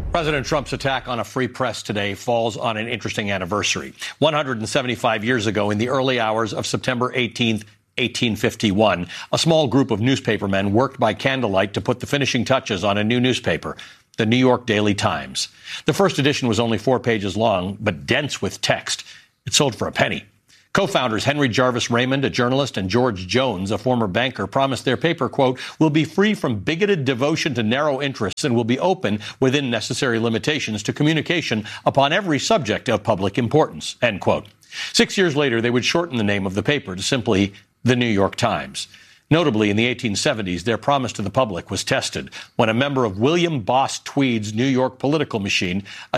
President Trump's attack on a free press today falls on an interesting anniversary. 175 years ago, in the early hours of September 18th, 1851, a small group of newspapermen worked by candlelight to put the finishing touches on a new newspaper, the New York Daily Times. The first edition was only 4 pages long, but dense with text. It sold for a penny. Co-founders Henry Jarvis Raymond, a journalist, and George Jones, a former banker, promised their paper, quote, will be free from bigoted devotion to narrow interests and will be open within necessary limitations to communication upon every subject of public importance, end quote. 6 years later, they would shorten the name of the paper to simply The New York Times. Notably, in the 1870s, their promise to the public was tested when a member of William Boss Tweed's New York political machine